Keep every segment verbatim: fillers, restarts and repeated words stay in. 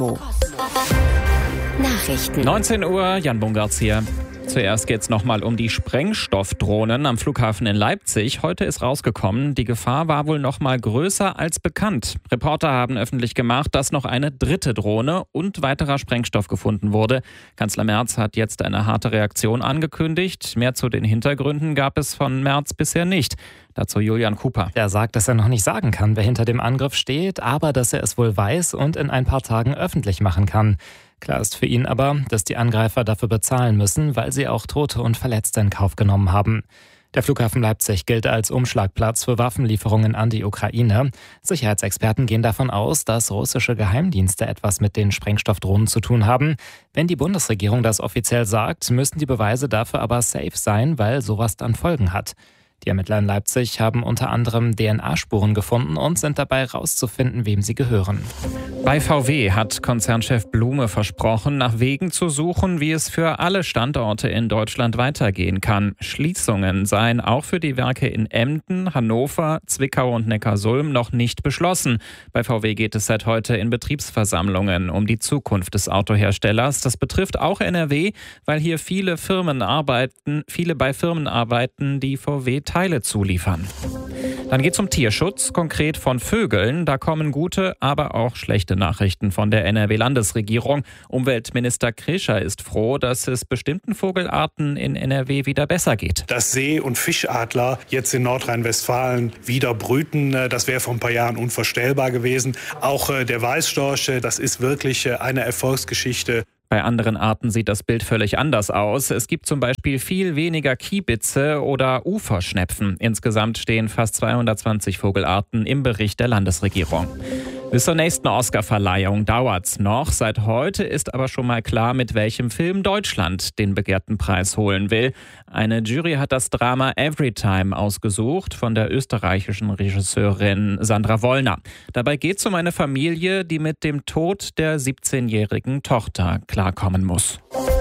Nachrichten. neunzehn Uhr, Jan Bungartz hier. Zuerst geht es nochmal um die Sprengstoffdrohnen am Flughafen in Leipzig. Heute ist rausgekommen, die Gefahr war wohl nochmal größer als bekannt. Reporter haben öffentlich gemacht, dass noch eine dritte Drohne und weiterer Sprengstoff gefunden wurde. Kanzler Merz hat jetzt eine harte Reaktion angekündigt. Mehr zu den Hintergründen gab es von Merz bisher nicht. Dazu Julian Cooper. Er sagt, dass er noch nicht sagen kann, wer hinter dem Angriff steht, aber dass er es wohl weiß und in ein paar Tagen öffentlich machen kann. Klar ist für ihn aber, dass die Angreifer dafür bezahlen müssen, weil sie auch Tote und Verletzte in Kauf genommen haben. Der Flughafen Leipzig gilt als Umschlagplatz für Waffenlieferungen an die Ukraine. Sicherheitsexperten gehen davon aus, dass russische Geheimdienste etwas mit den Sprengstoffdrohnen zu tun haben. Wenn die Bundesregierung das offiziell sagt, müssen die Beweise dafür aber safe sein, weil sowas dann Folgen hat. Die Ermittler in Leipzig haben unter anderem D N A-Spuren gefunden und sind dabei herauszufinden, wem sie gehören. Bei V W hat Konzernchef Blume versprochen, nach Wegen zu suchen, wie es für alle Standorte in Deutschland weitergehen kann. Schließungen seien auch für die Werke in Emden, Hannover, Zwickau und Neckarsulm noch nicht beschlossen. Bei V W geht es seit heute in Betriebsversammlungen um die Zukunft des Autoherstellers. Das betrifft auch N R W, weil hier viele Firmen arbeiten, viele bei Firmen arbeiten, die V W Teile zuliefern. Dann geht es um Tierschutz, konkret von Vögeln. Da kommen gute, aber auch schlechte Nachrichten von der N R W-Landesregierung. Umweltminister Krischer ist froh, dass es bestimmten Vogelarten in N R W wieder besser geht. Dass See- und Fischadler jetzt in Nordrhein-Westfalen wieder brüten, das wäre vor ein paar Jahren unvorstellbar gewesen. Auch der Weißstorch, das ist wirklich eine Erfolgsgeschichte. Bei anderen Arten sieht das Bild völlig anders aus. Es gibt zum Beispiel viel weniger Kiebitze oder Uferschnepfen. Insgesamt stehen fast zweihundertzwanzig Vogelarten im Bericht der Landesregierung. Bis zur nächsten Oscar-Verleihung dauert's noch. Seit heute ist aber schon mal klar, mit welchem Film Deutschland den begehrten Preis holen will. Eine Jury hat das Drama Everytime ausgesucht von der österreichischen Regisseurin Sandra Wollner. Dabei geht es um eine Familie, die mit dem Tod der siebzehnjährigen Tochter klarkommen muss.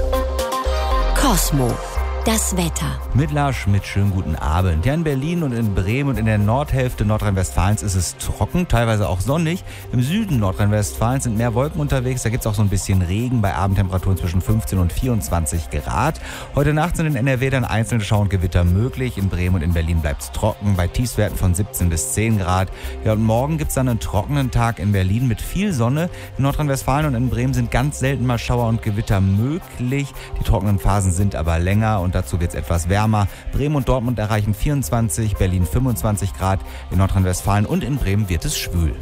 Cosmo. Das Wetter. Mit Lars Schmidt, schönen guten Abend. Ja, in Berlin und in Bremen und in der Nordhälfte Nordrhein-Westfalens ist es trocken, teilweise auch sonnig. Im Süden Nordrhein-Westfalens sind mehr Wolken unterwegs, da gibt es auch so ein bisschen Regen bei Abendtemperaturen zwischen fünfzehn und vierundzwanzig Grad. Heute Nacht sind in N R W dann einzelne Schauer und Gewitter möglich. In Bremen und in Berlin bleibt es trocken, bei Tiefstwerten von siebzehn bis zehn Grad. Ja, und morgen gibt es dann einen trockenen Tag in Berlin mit viel Sonne. In Nordrhein-Westfalen und in Bremen sind ganz selten mal Schauer und Gewitter möglich. Die trockenen Phasen sind aber länger und dazu wird es etwas wärmer. Bremen und Dortmund erreichen vierundzwanzig, Berlin fünfundzwanzig Grad. In Nordrhein-Westfalen und in Bremen wird es schwül.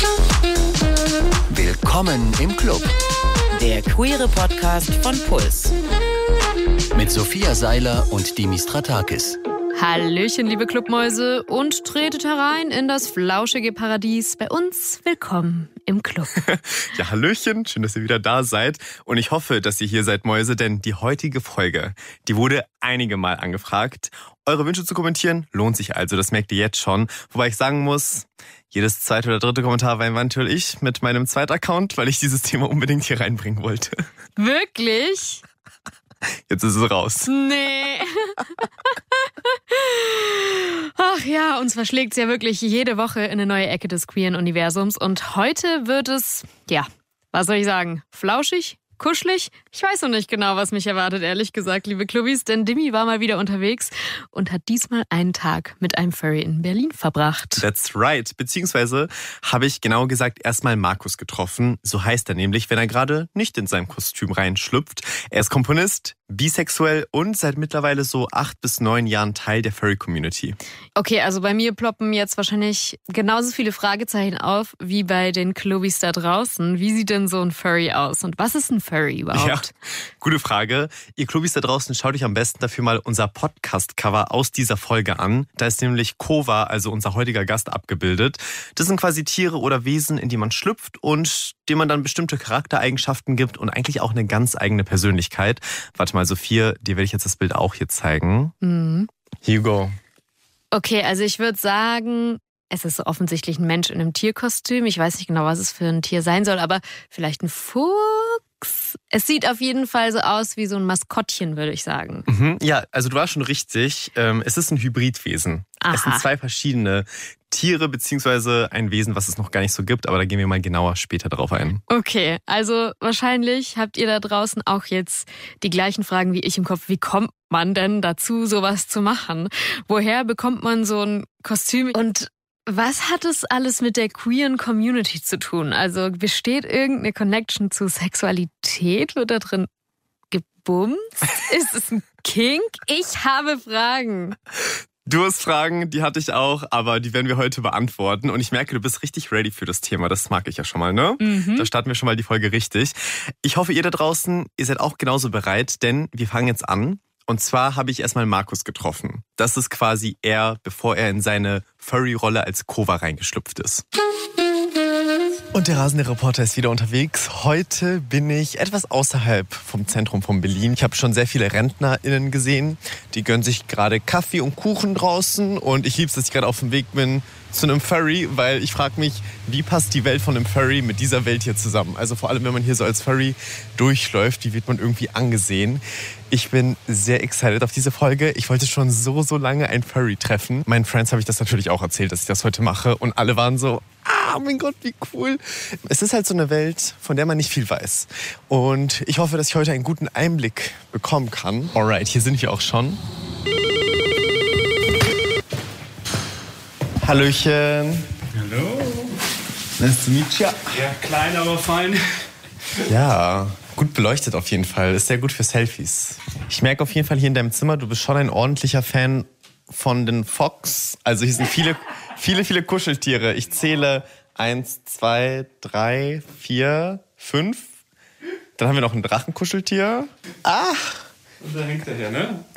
Willkommen im Club. Der queere Podcast von Puls. Mit Sophia Seiler und Dimis Stratakis. Hallöchen, liebe Clubmäuse, und tretet herein in das flauschige Paradies. Bei uns willkommen im Club. Ja, Hallöchen, schön, dass ihr wieder da seid. Und ich hoffe, dass ihr hier seid, Mäuse, denn die heutige Folge, die wurde einige Mal angefragt. Eure Wünsche zu kommentieren lohnt sich also, das merkt ihr jetzt schon. Wobei ich sagen muss, jedes zweite oder dritte Kommentar war eventuell ich mit meinem zweiten Account, weil ich dieses Thema unbedingt hier reinbringen wollte. Wirklich? Jetzt ist es raus. Nee. Ach ja, uns verschlägt es ja wirklich jede Woche in eine neue Ecke des queeren Universums. Und heute wird es, ja, was soll ich sagen, flauschig, kuschelig. Ich weiß noch nicht genau, was mich erwartet, ehrlich gesagt, liebe Clubbis. Denn Dimi war mal wieder unterwegs und hat diesmal einen Tag mit einem Furry in Berlin verbracht. That's right. Beziehungsweise habe ich genau gesagt erstmal Markus getroffen. So heißt er nämlich, wenn er gerade nicht in seinem Kostüm reinschlüpft. Er ist Komponist, bisexuell und seit mittlerweile so acht bis neun Jahren Teil der Furry-Community. Okay, also bei mir ploppen jetzt wahrscheinlich genauso viele Fragezeichen auf wie bei den Clubbis da draußen. Wie sieht denn so ein Furry aus und was ist ein Furry überhaupt? Ja, gute Frage. Ihr Clubbis da draußen, schaut euch am besten dafür mal unser Podcast-Cover aus dieser Folge an. Da ist nämlich Kova, also unser heutiger Gast, abgebildet. Das sind quasi Tiere oder Wesen, in die man schlüpft und denen man dann bestimmte Charaktereigenschaften gibt und eigentlich auch eine ganz eigene Persönlichkeit. Warte mal, Sophia, dir werde ich jetzt das Bild auch hier zeigen. Mhm. Here you go. Okay, also ich würde sagen, es ist so offensichtlich ein Mensch in einem Tierkostüm. Ich weiß nicht genau, was es für ein Tier sein soll, aber vielleicht ein Fuchs. Es sieht auf jeden Fall so aus wie so ein Maskottchen, würde ich sagen. Mhm, ja, also du warst schon richtig. Es ist ein Hybridwesen. Aha. Es sind zwei verschiedene Tiere beziehungsweise ein Wesen, was es noch gar nicht so gibt, aber da gehen wir mal genauer später drauf ein. Okay, also wahrscheinlich habt ihr da draußen auch jetzt die gleichen Fragen wie ich im Kopf. Wie kommt man denn dazu, sowas zu machen? Woher bekommt man so ein Kostüm? Und was hat es alles mit der queeren Community zu tun? Also besteht irgendeine Connection zu Sexualität? Wird da drin gebumst? Ist es ein Kink? Ich habe Fragen. Du hast Fragen, die hatte ich auch, aber die werden wir heute beantworten. Und ich merke, du bist richtig ready für das Thema. Das mag ich ja schon mal, ne? Mhm. Da starten wir schon mal die Folge richtig. Ich hoffe, ihr da draußen, ihr seid auch genauso bereit, denn wir fangen jetzt an. Und zwar habe ich erstmal Markus getroffen. Das ist quasi er, bevor er in seine Furry-Rolle als Kova reingeschlüpft ist. Und der rasende Reporter ist wieder unterwegs. Heute bin ich etwas außerhalb vom Zentrum von Berlin. Ich habe schon sehr viele RentnerInnen gesehen. Die gönnen sich gerade Kaffee und Kuchen draußen. Und ich liebe es, dass ich gerade auf dem Weg bin zu einem Furry, weil ich frage mich, wie passt die Welt von einem Furry mit dieser Welt hier zusammen? Also vor allem, wenn man hier so als Furry durchläuft, wie wird man irgendwie angesehen? Ich bin sehr excited auf diese Folge. Ich wollte schon so, so lange ein Furry treffen. Meinen Friends habe ich das natürlich auch erzählt, dass ich das heute mache. Und alle waren so, ah, mein Gott, wie cool. Es ist halt so eine Welt, von der man nicht viel weiß. Und ich hoffe, dass ich heute einen guten Einblick bekommen kann. Alright, hier sind wir auch schon. Hallöchen. Hallo. Nice to meet you. Ja, klein, aber fein. Ja, gut beleuchtet auf jeden Fall. Ist sehr gut für Selfies. Ich merke auf jeden Fall hier in deinem Zimmer, du bist schon ein ordentlicher Fan von den Fox. Also hier sind viele, viele, viele Kuscheltiere. Ich zähle eins, zwei, drei, vier, fünf. Dann haben wir noch ein Drachenkuscheltier. Ah! Und da hängt er her, ne?